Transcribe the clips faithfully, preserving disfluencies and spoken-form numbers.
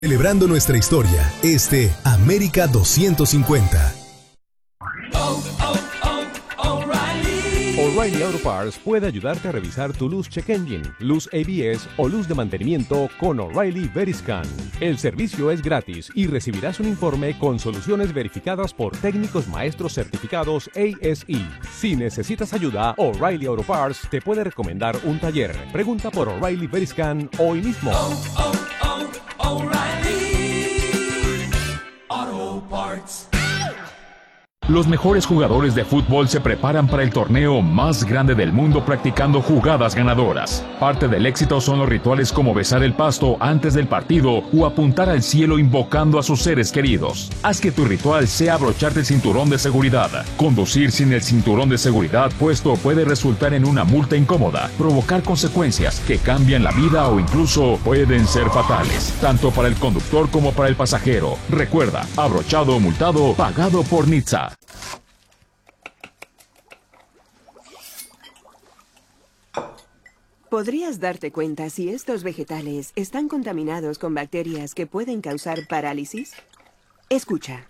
Celebrando nuestra historia, este América doscientos cincuenta. Oh, oh, oh, O'Reilly. O'Reilly Auto Parts puede ayudarte a revisar tu luz check engine, luz A B S o luz de mantenimiento con O'Reilly Veriscan. El servicio es gratis y recibirás un informe con soluciones verificadas por técnicos maestros certificados A S E. Si necesitas ayuda, O'Reilly Auto Parts te puede recomendar un taller. Pregunta por O'Reilly Veriscan hoy mismo. Oh, oh, oh, O'Reilly Auto Parts. Los mejores jugadores de fútbol se preparan para el torneo más grande del mundo practicando jugadas ganadoras. Parte del éxito son los rituales como besar el pasto antes del partido o apuntar al cielo invocando a sus seres queridos. Haz que tu ritual sea abrocharte el cinturón de seguridad. Conducir sin el cinturón de seguridad puesto puede resultar en una multa incómoda, provocar consecuencias que cambian la vida o incluso pueden ser fatales, tanto para el conductor como para el pasajero. Recuerda, abrochado o multado, pagado por NHTSA. ¿Podrías darte cuenta si estos vegetales están contaminados con bacterias que pueden causar parálisis? Escucha.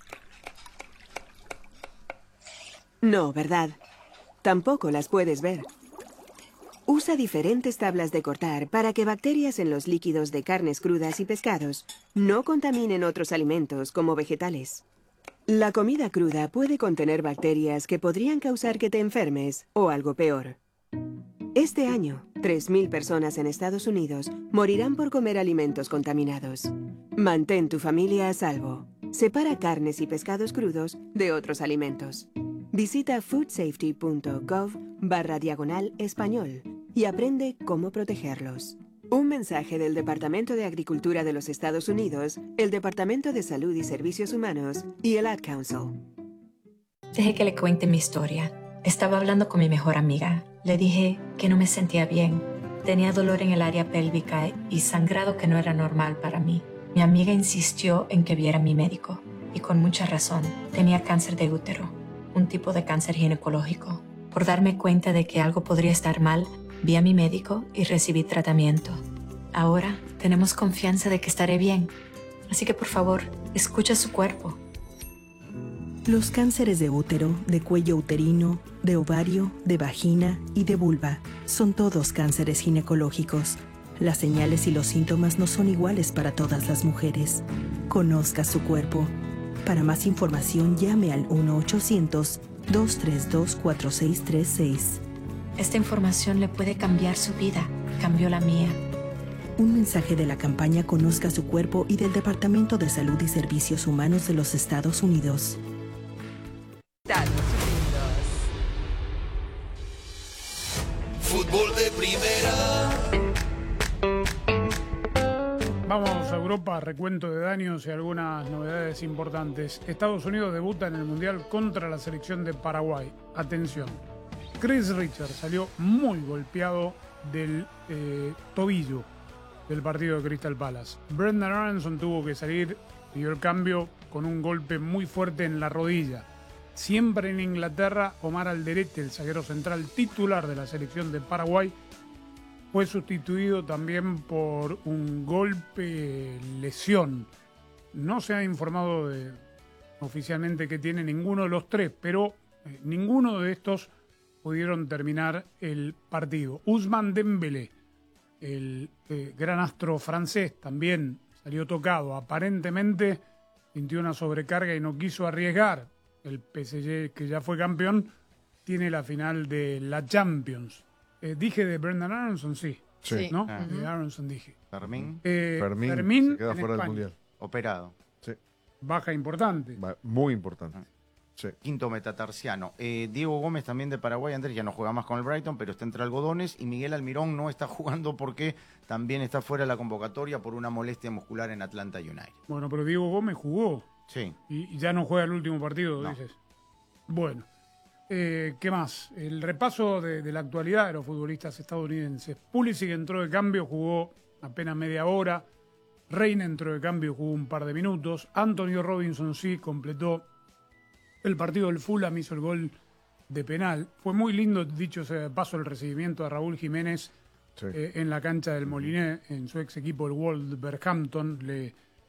No, ¿verdad? Tampoco las puedes ver. Usa diferentes tablas de cortar para que bacterias en los líquidos de carnes crudas y pescados no contaminen otros alimentos como vegetales. La comida cruda puede contener bacterias que podrían causar que te enfermes o algo peor. Este año, tres mil personas en Estados Unidos morirán por comer alimentos contaminados. Mantén tu familia a salvo. Separa carnes y pescados crudos de otros alimentos. Visita foodsafety.gov barra diagonal español y aprende cómo protegerlos. Un mensaje del Departamento de Agricultura de los Estados Unidos, el Departamento de Salud y Servicios Humanos y el Ad Council. Deje que le cuente mi historia. Estaba hablando con mi mejor amiga. Le dije que no me sentía bien. Tenía dolor en el área pélvica y sangrado que no era normal para mí. Mi amiga insistió en que viera a mi médico. Y con mucha razón. Tenía cáncer de útero, un tipo de cáncer ginecológico. Por darme cuenta de que algo podría estar mal, vi a mi médico y recibí tratamiento. Ahora tenemos confianza de que estaré bien. Así que por favor, escucha su cuerpo. Los cánceres de útero, de cuello uterino, de ovario, de vagina y de vulva son todos cánceres ginecológicos. Las señales y los síntomas no son iguales para todas las mujeres. Conozca su cuerpo. Para más información, llame al uno ochocientos, dos tres dos, cuatro seis tres seis. Esta información le puede cambiar su vida. Cambió la mía. Un mensaje de la campaña Conozca su cuerpo y del Departamento de Salud y Servicios Humanos de los Estados Unidos. Estados Unidos. Fútbol de primera. Vamos a Europa, recuento de daños y algunas novedades importantes. Estados Unidos debuta en el Mundial contra la selección de Paraguay. Atención, Chris Richards salió muy golpeado del eh, tobillo del partido de Crystal Palace. Brendan Aronson tuvo que salir y dio el cambio con un golpe muy fuerte en la rodilla. Siempre en Inglaterra, Omar Alderete, el zaguero central titular de la selección de Paraguay, fue sustituido también por un golpe lesión. No se ha informado de, oficialmente que tiene ninguno de los tres, pero eh, ninguno de estos pudieron terminar el partido. Ousmane Dembélé, el eh, gran astro francés, también salió tocado. Aparentemente sintió una sobrecarga y no quiso arriesgar. El P S G, que ya fue campeón, tiene la final de la Champions. Eh, dije de Brendan Aronson, sí. Sí. ¿No? Ah. De Aronson dije. Fermín. Eh, Fermín, Fermín se queda en fuera del España. Mundial. Operado. Sí. Baja importante. Va- Muy importante. Sí. Quinto metatarsiano. Eh, Diego Gómez también de Paraguay, Andrés, ya no juega más con el Brighton, pero está entre algodones. Y Miguel Almirón no está jugando porque también está fuera de la convocatoria por una molestia muscular en Atlanta United. Bueno, pero Diego Gómez jugó. Sí. Y, y ya no juega el último partido, No. dices. Bueno. Eh, ¿Qué más? El repaso de, de la actualidad de los futbolistas estadounidenses. Pulisic entró de cambio, jugó apenas media hora. Reina entró de cambio, jugó un par de minutos. Antonio Robinson sí completó el partido del Fulham, hizo el gol de penal. Fue muy lindo, dicho sea de paso, el recibimiento de Raúl Jiménez Sí. eh, en la cancha del Moliné, en su ex equipo, el Wolverhampton. Le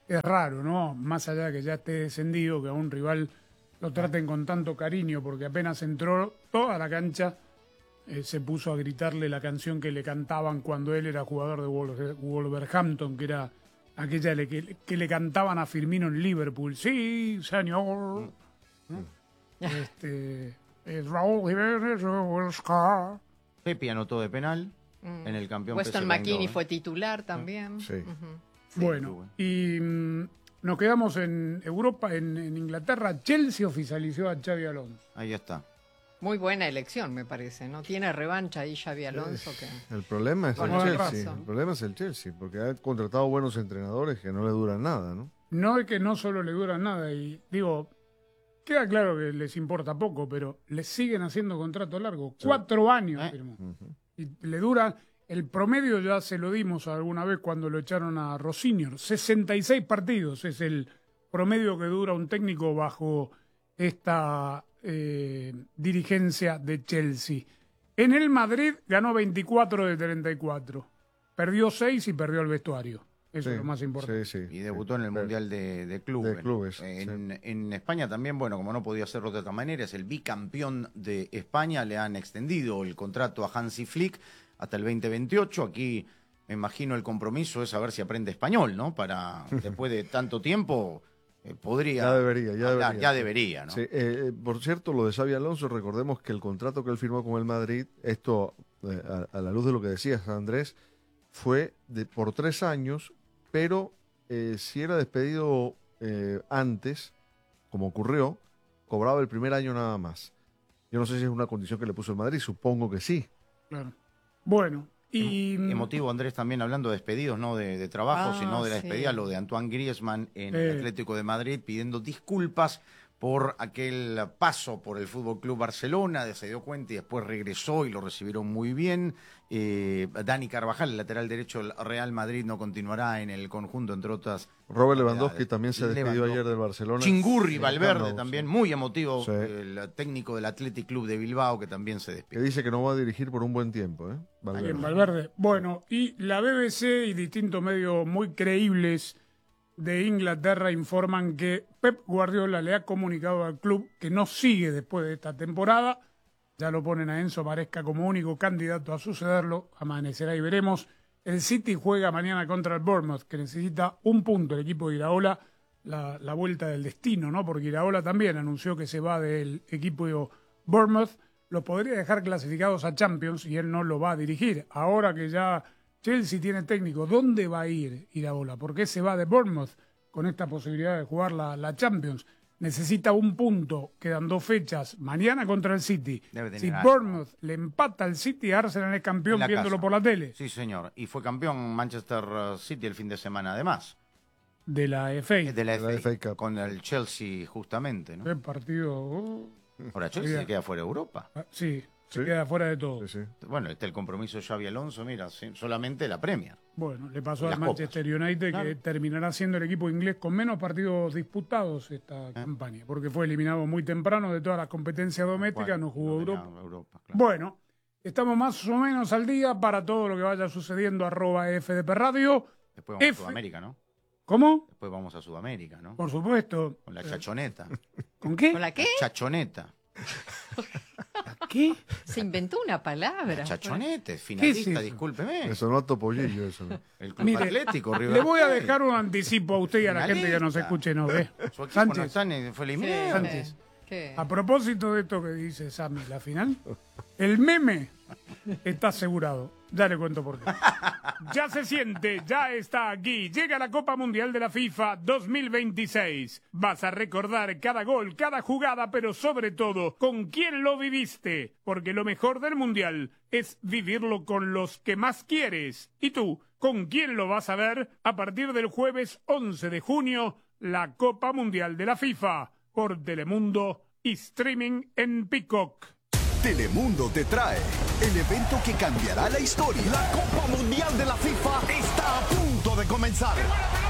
es raro, ¿no? Más allá de que ya esté descendido, que a un rival lo traten con tanto cariño, porque apenas entró toda la cancha, eh, se puso a gritarle la canción que le cantaban cuando él era jugador de Wolver- Wolverhampton, que era aquella le- que, que le cantaban a Firmino en Liverpool. Sí, señor. ¿No? Este, es Raúl Jiménez, Oscar. Pepi anotó de penal Mm. en el campeón. Weston P S V McKennie Eindhoven. fue titular también. Sí. Ujú. Bueno, y mm, nos quedamos en Europa, en, en Inglaterra. Chelsea oficializó a Xabi Alonso. Ahí está. Muy buena elección, me parece, ¿no? Tiene revancha ahí Xabi Alonso. Que... El problema es el Con Chelsea. razón. El problema es el Chelsea, porque ha contratado buenos entrenadores que no le duran nada, ¿no? No es que no solo le duran nada, y digo, queda claro que les importa poco, pero les siguen haciendo contrato largo. Sí. Cuatro años ¿Eh? firmó. Ujú. Y le dura, el promedio ya se lo dimos alguna vez cuando lo echaron a Rosinio. sesenta y seis partidos es el promedio que dura un técnico bajo esta eh, dirigencia de Chelsea. En el Madrid ganó veinticuatro de treinta y cuatro. Perdió seis y perdió el vestuario. Eso Sí, es lo más importante. sí, sí. Y debutó en el Mundial de, de Clubes. De clubes, En, en España también, bueno, como no podía hacerlo de otra manera, es el bicampeón de España. Le han extendido el contrato a Hansi Flick hasta el veinte veintiocho. Aquí, me imagino, el compromiso es a ver si aprende español, ¿no? Para, después de tanto tiempo, eh, podría... Ya debería, ya hablar, debería. ya debería, ¿no? Sí, eh, por cierto, lo de Xabi Alonso, recordemos que el contrato que él firmó con el Madrid, esto eh, a, a la luz de lo que decías, Andrés, fue de, por tres años, pero eh, si era despedido eh, antes, como ocurrió, cobraba el primer año nada más. Yo no sé si es una condición que le puso el Madrid, supongo que sí. Claro. Bueno, y... Emotivo, Andrés, también hablando de despedidos, no de, de trabajo, Ah, sino de la sí. despedida, lo de Antoine Griezmann en Eh. el Atlético de Madrid, pidiendo disculpas por aquel paso por el Fútbol Club Barcelona, se dio cuenta y después regresó y lo recibieron muy bien. Eh, Dani Carvajal, el lateral derecho del Real Madrid, no continuará en el conjunto, entre otras. Robert novedades. Lewandowski también se despidió Lewandowski. ayer del Barcelona. Chingurri Sí, Valverde Camp Nou, también, sí. muy emotivo, Sí. el técnico del Athletic Club de Bilbao, que también se Que despidió. dice que no va a dirigir por un buen tiempo, ¿eh? Ahí en Valverde. Valverde. Bueno, y la B B C y distintos medios muy creíbles de Inglaterra informan que Pep Guardiola le ha comunicado al club que no sigue después de esta temporada. Ya lo ponen a Enzo Maresca como único candidato a sucederlo. Amanecerá y veremos. El City juega mañana contra el Bournemouth, que necesita un punto el equipo de Iraola, la, la vuelta del destino, ¿no? Porque Iraola también anunció que se va del equipo de Bournemouth. Lo podría dejar clasificados a Champions y él no lo va a dirigir. Ahora que ya Chelsea tiene técnico, ¿dónde va a ir Iraola? ¿Por qué se va de Bournemouth con esta posibilidad de jugar la, la Champions? Necesita un punto, quedan dos fechas, mañana contra el City. Debe tener Si algo. Bournemouth le empata al City, Arsenal es campeón En la viéndolo casa. por la tele. Sí, señor. Y fue campeón Manchester City el fin de semana, además. De la F A. Es de la, De la F A, F A Cup. con el Chelsea, justamente, ¿no? El partido... uh, Ahora Chelsea se queda fuera de Europa. ah, sí, se Sí. queda fuera de todo. Sí, sí. Bueno, está el compromiso de Xabi Alonso, mira, sí, solamente la Premier. Bueno, le pasó Las al Manchester United, Claro. que terminará siendo el equipo inglés con menos partidos disputados esta Ah. campaña, porque fue eliminado muy temprano de todas las competencias domésticas, Bueno, no jugó venía Europa. a Europa, claro. Bueno, estamos más o menos al día para todo lo que vaya sucediendo, arroba F D P Radio. Después vamos F- a Sudamérica, ¿no? ¿Cómo? Después vamos a Sudamérica, ¿no? Por supuesto. Con la chachoneta. ¿Con qué? ¿Con la qué? Chachoneta. ¿Qué? Se inventó una palabra. Chachonete, ¿Qué es finalista, eso? discúlpeme. Me sonó a Topollillo eso, ¿no? El Club Mire, Atlético, River Le voy a Plate. dejar un anticipo a usted y a la gente que nos Finalista. escuche, ¿no ve? Su equipo no Sánchez, está ni- fue Sí, eliminado. Sánchez. ¿Qué? a propósito de esto que dice Sammy, la final, el meme está asegurado. Ya le cuento por qué. Ya se siente, ya está aquí. Llega la Copa Mundial de la FIFA dos mil veintiséis. Vas a recordar cada gol, cada jugada, pero sobre todo, con quién lo viviste. Porque lo mejor del Mundial es vivirlo con los que más quieres. ¿Y tú, con quién lo vas a ver? A partir del jueves once de junio, la Copa Mundial de la FIFA. Por Telemundo y streaming en Peacock. Telemundo te trae el evento que cambiará la historia. La Copa Mundial de la FIFA está a punto de comenzar.